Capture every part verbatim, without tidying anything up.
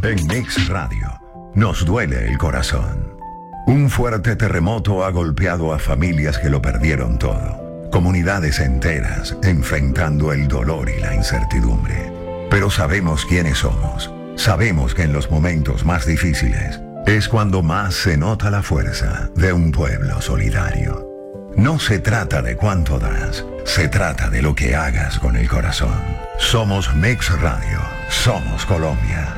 En Mix Radio nos duele el corazón. Un fuerte terremoto ha golpeado a familias que lo perdieron todo. Comunidades enteras enfrentando el dolor y la incertidumbre. Pero sabemos quiénes somos. Sabemos que en los momentos más difíciles es cuando más se nota la fuerza de un pueblo solidario. No se trata de cuánto das, se trata de lo que hagas con el corazón. Somos Mix Radio, somos Colombia.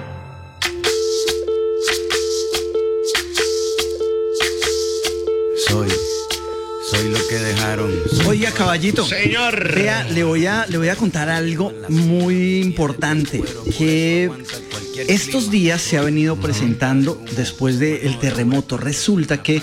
Soy, soy lo que dejaron. Oiga, caballito. Señor. Vea, le voy a, le voy a contar algo muy importante que estos días se ha venido presentando después del terremoto. Resulta que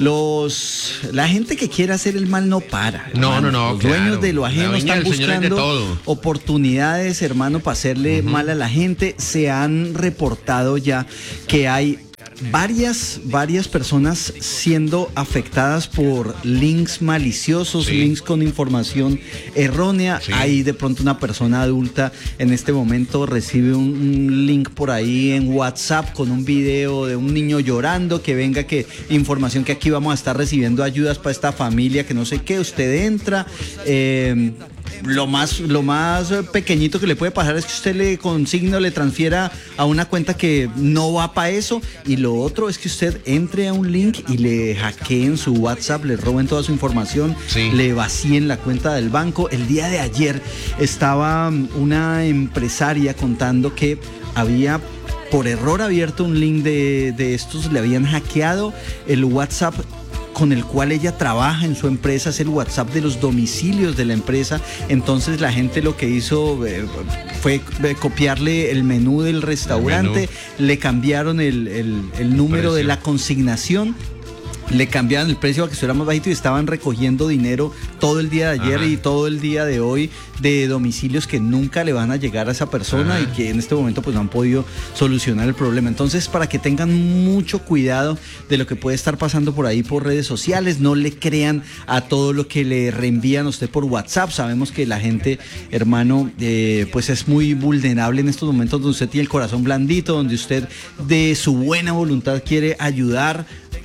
los la gente que quiere hacer el mal no para. No, hermano. no, no. Los claro. dueños de lo ajeno La viña están del Señor es de buscando todo. oportunidades, hermano, para hacerle uh-huh. mal a la gente. Se han reportado ya que hay varias, varias personas siendo afectadas por links maliciosos, sí. links con información errónea. Sí. Hay de pronto una persona adulta en este momento recibe un, un link por ahí en WhatsApp con un video de un niño llorando, que venga, que información que aquí vamos a estar recibiendo ayudas para esta familia, que no sé qué, usted entra. Eh, Lo más, lo más pequeñito que le puede pasar es que usted le consigne o le transfiera a una cuenta que no va para eso, y lo otro es que usted entre a un link y le hackeen su WhatsApp, le roben toda su información, sí. le vacíen la cuenta del banco. El día de ayer estaba una empresaria contando que había por error abierto un link de, de estos, le habían hackeado el WhatsApp con el cual ella trabaja en su empresa, es el WhatsApp de los domicilios de la empresa. Entonces la gente lo que hizo eh, fue eh, copiarle el menú del restaurante, menú. le cambiaron el, el, el número Precio. de la consignación, le cambiaban el precio para que estuviera más bajito, y estaban recogiendo dinero todo el día de ayer Ajá. y todo el día de hoy de domicilios que nunca le van a llegar a esa persona Ajá. y que en este momento pues no han podido solucionar el problema. Entonces, para que tengan mucho cuidado de lo que puede estar pasando por ahí por redes sociales, no le crean a todo lo que le reenvían a usted por WhatsApp. Sabemos que la gente, hermano, eh, pues es muy vulnerable en estos momentos donde usted tiene el corazón blandito, donde usted de su buena voluntad quiere ayudar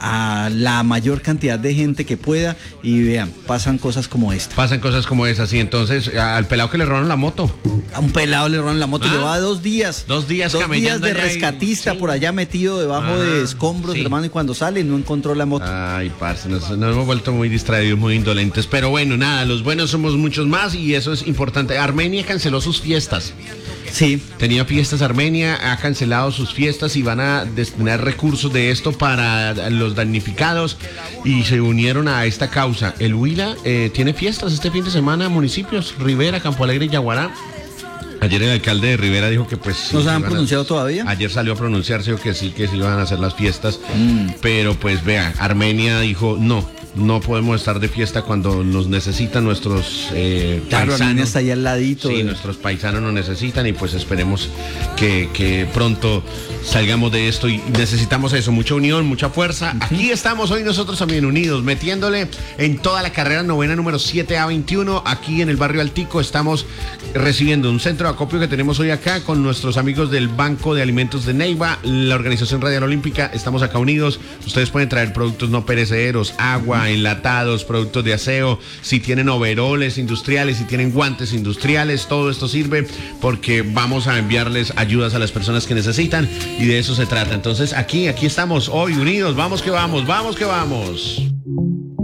a la mayor cantidad de gente que pueda, y vean, pasan cosas como esta. Pasan cosas como esas, y entonces al pelado que le robaron la moto. A un pelado le robaron la moto, ah, llevaba dos días. Dos días Dos días de rescatista y... sí. por allá metido debajo ah, de escombros, sí. hermano, y cuando sale no encontró la moto. Ay, parce, nos, nos hemos vuelto muy distraídos, muy indolentes, pero bueno, nada, los buenos somos muchos más, y eso es importante. Armenia canceló sus fiestas. Sí. Tenía fiestas Armenia, ha cancelado sus fiestas y van a destinar recursos de esto para los damnificados, y se unieron a esta causa. El Huila eh, tiene fiestas este fin de semana, municipios, Rivera, Campo Alegre y Yaguará. Ayer el alcalde de Rivera dijo que pues... ¿No sí, se han pronunciado a... todavía? Ayer salió a pronunciarse, dijo que sí, que sí iban a hacer las fiestas, mm. pero pues vea, Armenia dijo no. No podemos estar de fiesta cuando nos necesitan nuestros eh, claro, paisanos. Armenia está ahí al ladito. Sí, de... nuestros paisanos nos necesitan, y pues esperemos que, que pronto salgamos de esto, y necesitamos eso, mucha unión, mucha fuerza. Uh-huh. Aquí estamos hoy nosotros también unidos, metiéndole en toda la carrera novena número siete A veintiuno, aquí en el barrio Altico. Estamos recibiendo un centro de acopio que tenemos hoy acá con nuestros amigos del Banco de Alimentos de Neiva, la Organización Radial Olímpica. Estamos acá unidos. Ustedes pueden traer productos no perecederos, agua, enlatados, productos de aseo, si tienen overoles industriales, si tienen guantes industriales, todo esto sirve, porque vamos a enviarles ayudas a las personas que necesitan, y de eso se trata. Entonces aquí, aquí estamos hoy unidos, vamos que vamos, vamos que vamos.